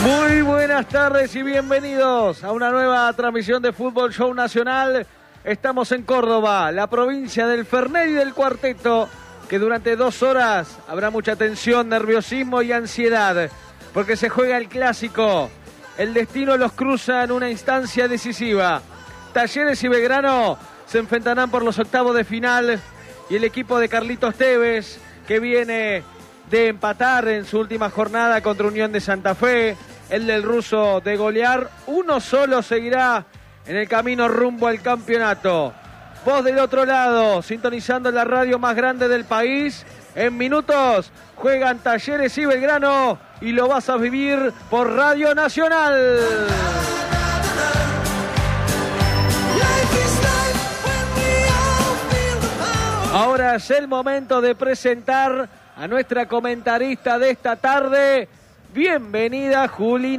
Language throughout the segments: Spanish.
Muy buenas tardes y bienvenidos a una nueva transmisión de Fútbol Show Nacional. Estamos en Córdoba, la provincia del Fernet y del Cuarteto, que durante 2 horas habrá mucha tensión, nerviosismo y ansiedad, porque se juega el clásico. El destino los cruza en una instancia decisiva. Talleres y Belgrano se enfrentarán por los octavos de final y el equipo de Carlitos Tevez, que viene de empatar en su última jornada contra Unión de Santa Fe, el del ruso de golear, uno solo seguirá en el camino rumbo al campeonato. Vos del otro lado, sintonizando la radio más grande del país, en minutos juegan Talleres y Belgrano y lo vas a vivir por Radio Nacional. Ahora es el momento de presentar a nuestra comentarista de esta tarde. Bienvenida, Juli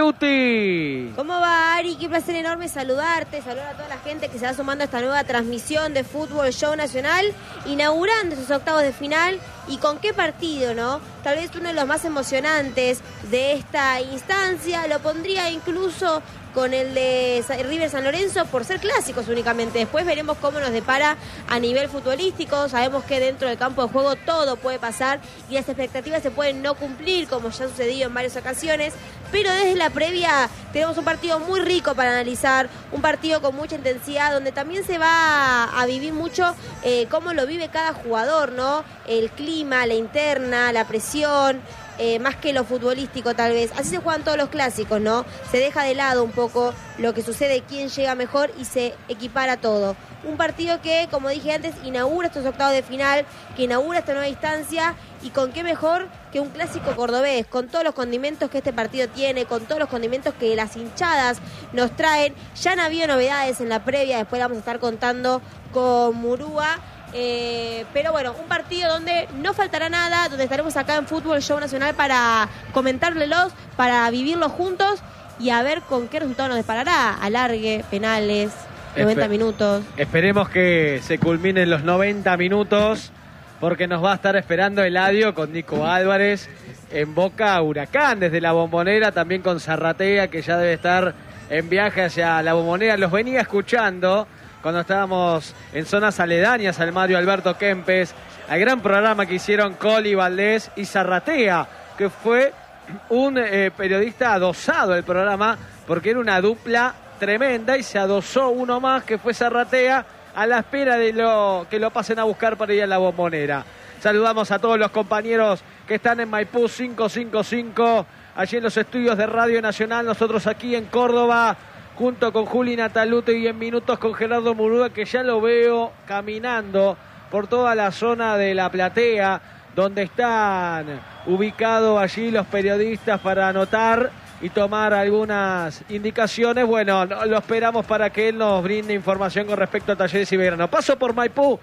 Nataluti. ¿Cómo va, Ari? Qué placer enorme saludarte, saludar a toda la gente que se va sumando a esta nueva transmisión de Fútbol Show Nacional, inaugurando esos octavos de final. ¿Y con qué partido, no? Tal vez uno de los más emocionantes de esta instancia, lo pondría incluso con el de River San Lorenzo por ser clásicos únicamente. Después veremos cómo nos depara a nivel futbolístico. Sabemos que dentro del campo de juego todo puede pasar y las expectativas se pueden no cumplir, como ya ha sucedido en varias ocasiones. Pero desde la previa tenemos un partido muy rico para analizar, un partido con mucha intensidad, donde también se va a vivir mucho cómo lo vive cada jugador, ¿no? El clima, la interna, la presión. Más que lo futbolístico tal vez. Así se juegan todos los clásicos, ¿no? Se deja de lado un poco lo que sucede, quién llega mejor y se equipara todo. Un partido que, como dije antes, inaugura estos octavos de final, que inaugura esta nueva instancia, y con qué mejor que un clásico cordobés, con todos los condimentos que este partido tiene, con todos los condimentos que las hinchadas nos traen. Ya han habido novedades en la previa, después vamos a estar contando con Murúa. Pero bueno, un partido donde no faltará nada, donde estaremos acá en Fútbol Show Nacional para comentárselos, para vivirlos juntos y a ver con qué resultado nos disparará. Alargue, penales, 90 minutos. Esperemos que se culminen los 90 minutos, porque nos va a estar esperando Eladio con Nico Álvarez en Boca Huracán desde la Bombonera, también con Zarratea, que ya debe estar en viaje hacia la Bombonera. Los venía escuchando cuando estábamos en zonas aledañas al Mario Alberto Kempes, al gran programa que hicieron Coli, Valdés y Zarratea, que fue un periodista adosado el programa, porque era una dupla tremenda, y se adosó uno más, que fue Zarratea, a la espera de que lo pasen a buscar para ir a la Bombonera. Saludamos a todos los compañeros que están en Maipú 555, allí en los estudios de Radio Nacional, nosotros aquí en Córdoba, junto con Juli Nataluti, y en minutos con Gerardo Murúa, que ya lo veo caminando por toda la zona de la platea, donde están ubicados allí los periodistas para anotar y tomar algunas indicaciones. Bueno, lo esperamos para que él nos brinde información con respecto a Talleres y Belgrano. Paso por Maipú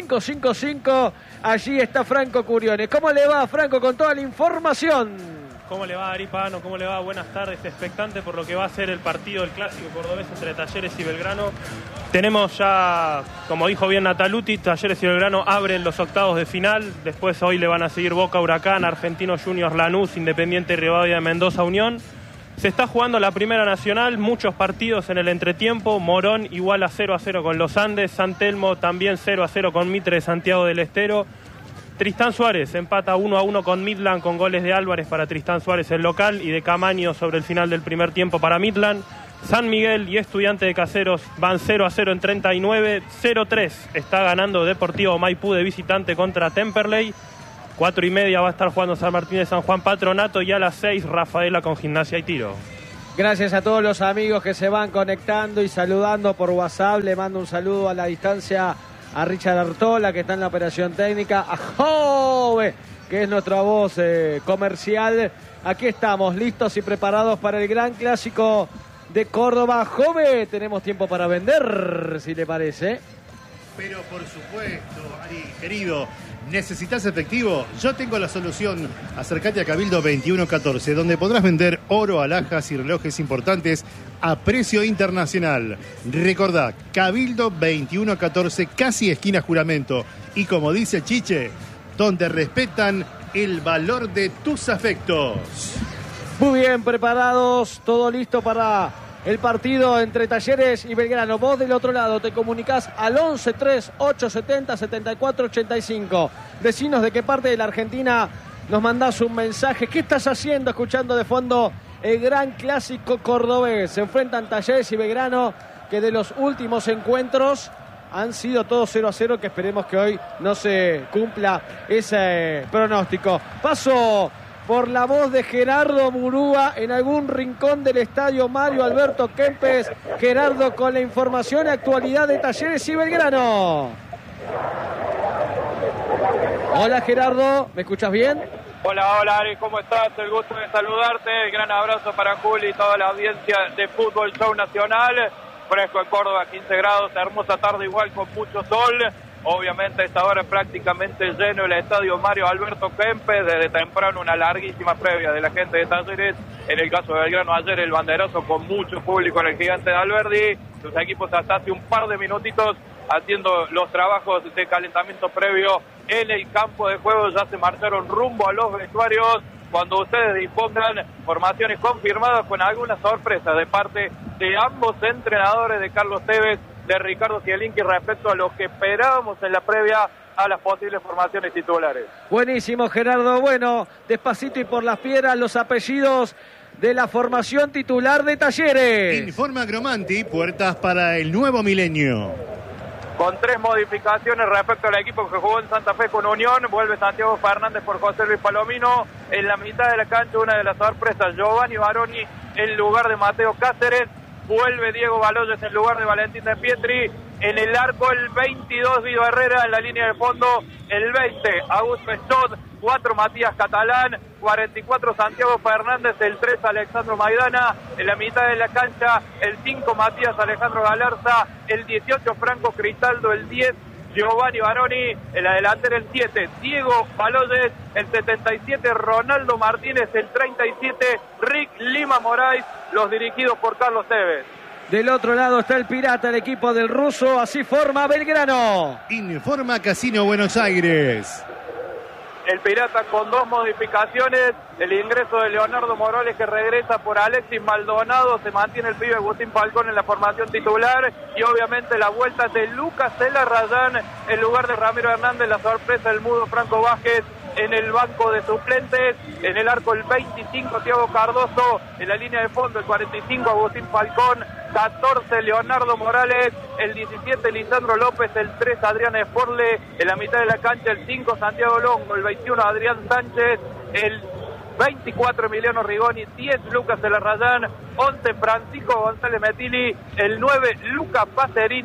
555, allí está Franco Curiones. ¿Cómo le va, Franco, con toda la información? ¿Cómo le va, Aripano? ¿Cómo le va? Buenas tardes. Expectante por lo que va a ser el partido del clásico cordobés entre Talleres y Belgrano. Tenemos ya, como dijo bien Nataluti, Talleres y Belgrano abren los octavos de final. Después hoy le van a seguir Boca Huracán, Argentinos Juniors Lanús, Independiente Rivadavia de Mendoza Unión. Se está jugando la Primera Nacional, muchos partidos en el entretiempo. Morón igual a 0-0 con Los Andes, San Telmo también 0-0 con Mitre de Santiago del Estero. Tristán Suárez empata 1-1 con Midland, con goles de Álvarez para Tristán Suárez el local y de Camaño sobre el final del primer tiempo para Midland. San Miguel y Estudiante de Caseros van 0-0 en 39, 0-3 está ganando Deportivo Maipú de visitante contra Temperley. 4:30 va a estar jugando San Martín de San Juan Patronato, y a las 6 Rafaela con Gimnasia y Tiro. Gracias a todos los amigos que se van conectando y saludando por WhatsApp. Le mando un saludo a la distancia a Richard Artola, que está en la operación técnica, a Jove, que es nuestra voz comercial. Aquí estamos, listos y preparados para el gran clásico de Córdoba. Jove, tenemos tiempo para vender, si le parece. Pero por supuesto, Ari, querido, ¿necesitas efectivo? Yo tengo la solución. Acércate a Cabildo 2114, donde podrás vender oro, alhajas y relojes importantes a precio internacional. Recordá, Cabildo 2114, casi esquina Juramento. Y como dice Chiche, donde respetan el valor de tus afectos. Muy bien preparados, todo listo para el partido entre Talleres y Belgrano. Vos del otro lado te comunicás al 11-3-870-7485. Decinos de qué parte de la Argentina nos mandás un mensaje. ¿Qué estás haciendo escuchando de fondo el gran clásico cordobés? Se enfrentan Talleres y Belgrano, que de los últimos encuentros han sido todos 0-0, que esperemos que hoy no se cumpla ese pronóstico. Paso por la voz de Gerardo Murúa en algún rincón del estadio Mario Alberto Kempes. Gerardo, con la información y actualidad de Talleres y Belgrano. Hola Gerardo, ¿me escuchas bien? Hola Ari, ¿cómo estás? El gusto de saludarte, gran abrazo para Juli y toda la audiencia de Fútbol Show Nacional. Fresco en Córdoba, 15 grados, hermosa tarde igual con mucho sol. Obviamente a esta hora prácticamente lleno el estadio Mario Alberto Kempes, desde temprano una larguísima previa de la gente de Talleres. En el caso de Belgrano ayer el banderazo con mucho público en el Gigante de Alberdi. Los equipos hasta hace un par de minutitos haciendo los trabajos de calentamiento previo en el campo de juego. Ya se marcharon rumbo a los vestuarios. Cuando ustedes dispongan, formaciones confirmadas con algunas sorpresas de parte de ambos entrenadores, de Carlos Tevez, de Ricardo Zielinski, respecto a lo que esperábamos en la previa a las posibles formaciones titulares. Buenísimo, Gerardo. Bueno, despacito y por las piedras los apellidos de la formación titular de Talleres. Informa Gromanti, puertas para el nuevo milenio. Con 3 modificaciones respecto al equipo que jugó en Santa Fe con Unión. Vuelve Santiago Fernández por José Luis Palomino. En la mitad de la cancha, una de las sorpresas, Giovanni Baroni en lugar de Mateo Cáceres. Vuelve Diego Baloyes en lugar de Valentín de Pietri. En el arco el 22 Guido Herrera, en la línea de fondo el 20 Augusto Pestot, 4 Matías Catalán, 44 Santiago Fernández, el 3 Alexandro Maidana. En la mitad de la cancha el 5 Matías Alejandro Galarza, el 18 Franco Cristaldo, el 10 Giovanni Baroni, en la delantera el 7 Diego Baloyes, el 77 Ronaldo Martínez, el 37 Rick Lima Moraes, los dirigidos por Carlos Tevez. Del otro lado está el Pirata, el equipo del ruso. Así forma Belgrano. Informa Casino Buenos Aires. El Pirata con 2 modificaciones, el ingreso de Leonardo Morales, que regresa por Alexis Maldonado, se mantiene el pibe Agustín Falcón en la formación titular, y obviamente la vuelta de Lucas Elarrayán en lugar de Ramiro Hernández, la sorpresa del mudo Franco Vázquez en el banco de suplentes. En el arco el 25 Thiago Cardoso, en la línea de fondo el 45 Agustín Falcón, 14 Leonardo Morales, el 17 Lisandro López, el 3 Adrián Esporle, en la mitad de la cancha el 5 Santiago Longo, el 21 Adrián Sánchez, el 24 Emiliano Rigoni, 10 Lucas Elarrayán, 11 Francisco González Metili, el 9 Lucas Pacerini.